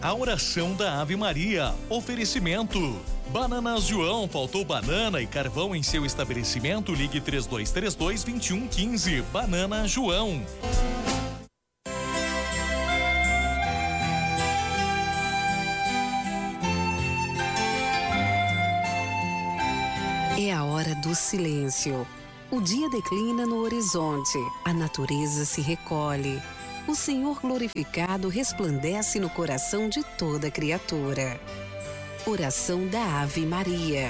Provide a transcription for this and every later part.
A oração da Ave Maria. Oferecimento. Bananas João, faltou banana e carvão em seu estabelecimento? Ligue 3232-2115. Banana João. É a hora do silêncio. O dia declina no horizonte, a natureza se recolhe. O Senhor glorificado resplandece no coração de toda criatura. Oração da Ave Maria.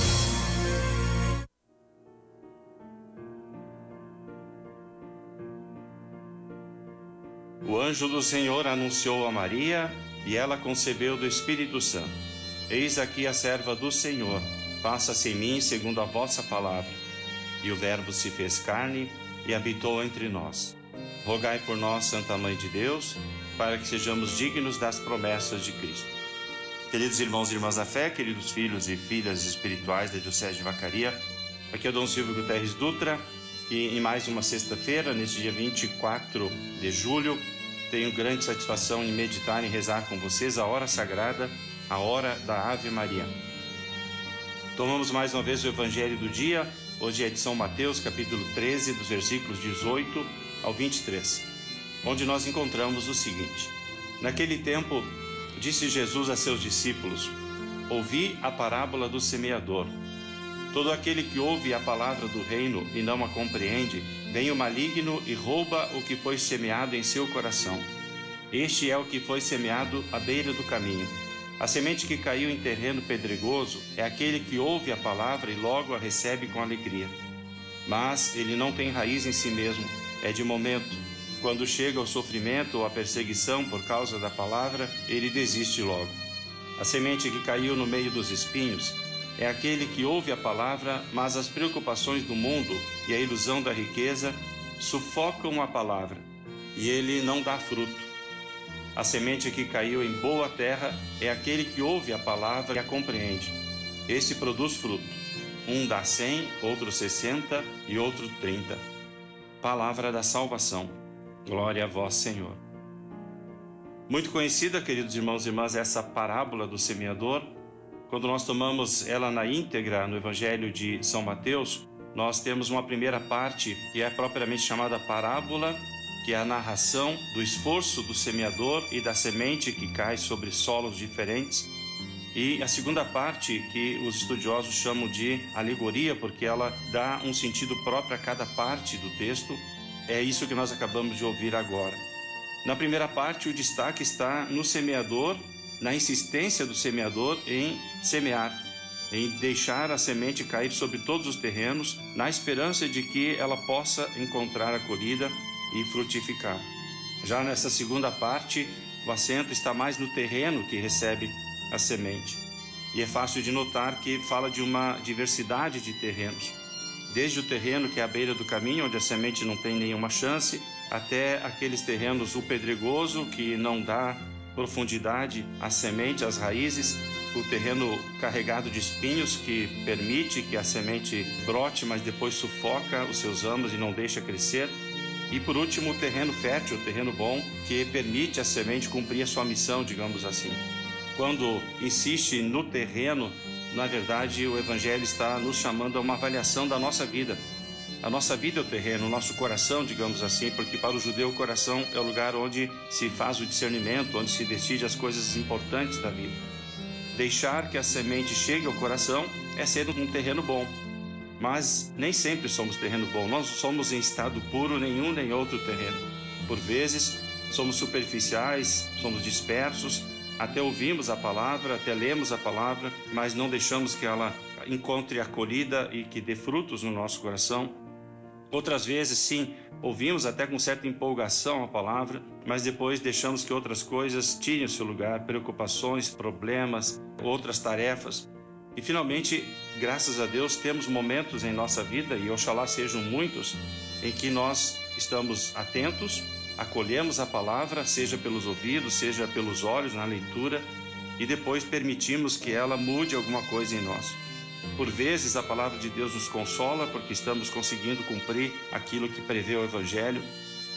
O anjo do Senhor anunciou a Maria, e ela concebeu do Espírito Santo. Eis aqui a serva do Senhor, faça-se em mim segundo a vossa palavra. E o Verbo se fez carne e habitou entre nós. Rogai por nós, Santa Mãe de Deus, para que sejamos dignos das promessas de Cristo. Queridos irmãos e irmãs da fé, queridos filhos e filhas espirituais da Diocese de Vacaria, aqui é o Dom Silvio Guterres Dutra, que em mais uma sexta-feira, nesse dia 24 de julho, tenho grande satisfação em meditar e rezar com vocês a hora sagrada, a hora da Ave Maria. Tomamos mais uma vez o Evangelho do dia. Hoje é de São Mateus, capítulo 13, dos versículos 18 ao 23, onde nós encontramos o seguinte: Naquele tempo, disse Jesus a seus discípulos: Ouvi a parábola do semeador. Todo aquele que ouve a palavra do reino e não a compreende, vem o maligno e rouba o que foi semeado em seu coração. Este é o que foi semeado à beira do caminho. A semente que caiu em terreno pedregoso é aquele que ouve a palavra e logo a recebe com alegria. Mas ele não tem raiz em si mesmo, é de momento. Quando chega o sofrimento ou a perseguição por causa da palavra, ele desiste logo. A semente que caiu no meio dos espinhos é aquele que ouve a palavra, mas as preocupações do mundo e a ilusão da riqueza sufocam a palavra, e ele não dá fruto. A semente que caiu em boa terra é aquele que ouve a palavra e a compreende. Esse produz fruto. Um dá 100, outro 60 e outro 30. Palavra da salvação. Glória a vós, Senhor. Muito conhecida, queridos irmãos e irmãs, essa parábola do semeador. Quando nós tomamos ela na íntegra no Evangelho de São Mateus, nós temos uma primeira parte que é propriamente chamada parábola, que é a narração do esforço do semeador e da semente que cai sobre solos diferentes. E a segunda parte, que os estudiosos chamam de alegoria, porque ela dá um sentido próprio a cada parte do texto, é isso que nós acabamos de ouvir agora. Na primeira parte, o destaque está no semeador, na insistência do semeador em semear, em deixar a semente cair sobre todos os terrenos, na esperança de que ela possa encontrar acolhida e frutificar. Já nessa segunda parte, o acento está mais no terreno que recebe a semente. E é fácil de notar que fala de uma diversidade de terrenos. Desde o terreno que é à beira do caminho, onde a semente não tem nenhuma chance, até aqueles terrenos, o pedregoso, que não dá profundidade à semente, às raízes, o terreno carregado de espinhos, que permite que a semente brote, mas depois sufoca os seus ramos e não deixa crescer. E por último, o terreno fértil, o terreno bom, que permite a semente cumprir a sua missão, digamos assim. Quando insiste no terreno, na verdade o Evangelho está nos chamando a uma avaliação da nossa vida. A nossa vida é o terreno, o nosso coração, digamos assim, porque para o judeu o coração é o lugar onde se faz o discernimento, onde se decide as coisas importantes da vida. Deixar que a semente chegue ao coração é ser um terreno bom. Mas nem sempre somos terreno bom, nós não somos em estado puro nenhum nem outro terreno. Por vezes somos superficiais, somos dispersos, até ouvimos a palavra, até lemos a palavra, mas não deixamos que ela encontre acolhida e que dê frutos no nosso coração. Outras vezes, sim, ouvimos até com certa empolgação a palavra, mas depois deixamos que outras coisas tirem o seu lugar, preocupações, problemas, outras tarefas. E finalmente, graças a Deus, temos momentos em nossa vida, e oxalá sejam muitos, em que nós estamos atentos, acolhemos a palavra, seja pelos ouvidos, seja pelos olhos, na leitura, e depois permitimos que ela mude alguma coisa em nós. Por vezes a palavra de Deus nos consola, porque estamos conseguindo cumprir aquilo que prevê o Evangelho.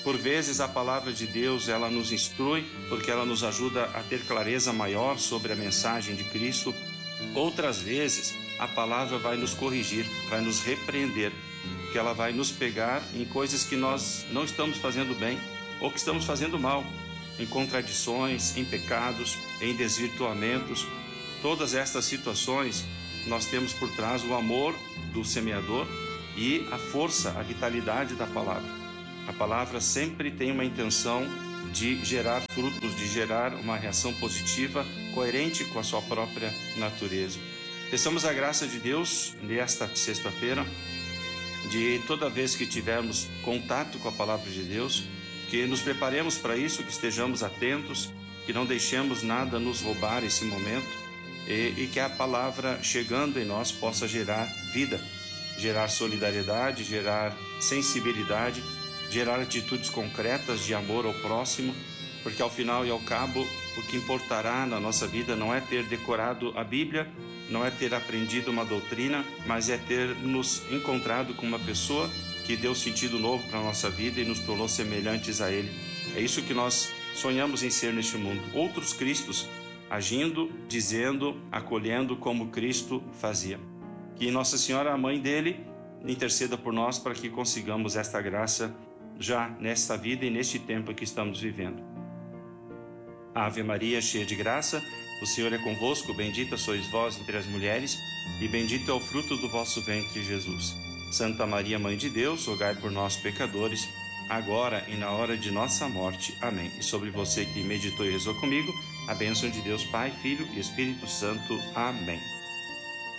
Por vezes a palavra de Deus, ela nos instrui, porque ela nos ajuda a ter clareza maior sobre a mensagem de Cristo. Outras vezes a palavra vai nos corrigir, vai nos repreender, que ela vai nos pegar em coisas que nós não estamos fazendo bem ou que estamos fazendo mal, em contradições, em pecados, em desvirtuamentos. Todas estas situações nós temos por trás o amor do semeador e a força, a vitalidade da palavra. A palavra sempre tem uma intenção de gerar frutos, de gerar uma reação positiva, coerente com a sua própria natureza. Peçamos a graça de Deus nesta sexta-feira, de toda vez que tivermos contato com a palavra de Deus, que nos preparemos para isso, que estejamos atentos, que não deixemos nada nos roubar esse momento e que a palavra chegando em nós possa gerar vida, gerar solidariedade, gerar sensibilidade, gerar atitudes concretas de amor ao próximo, porque ao final e ao cabo o que importará na nossa vida não é ter decorado a Bíblia, não é ter aprendido uma doutrina, mas é ter nos encontrado com uma pessoa que deu sentido novo para a nossa vida e nos tornou semelhantes a Ele. É isso que nós sonhamos em ser neste mundo, outros Cristos, agindo, dizendo, acolhendo como Cristo fazia. Que Nossa Senhora, a mãe dele, interceda por nós para que consigamos esta graça já nesta vida e neste tempo que estamos vivendo. Ave Maria, cheia de graça, o Senhor é convosco, bendita sois vós entre as mulheres, e bendito é o fruto do vosso ventre, Jesus. Santa Maria, Mãe de Deus, rogai por nós, pecadores, agora e na hora de nossa morte. Amém. E sobre você que meditou e rezou comigo, a bênção de Deus Pai, Filho e Espírito Santo. Amém.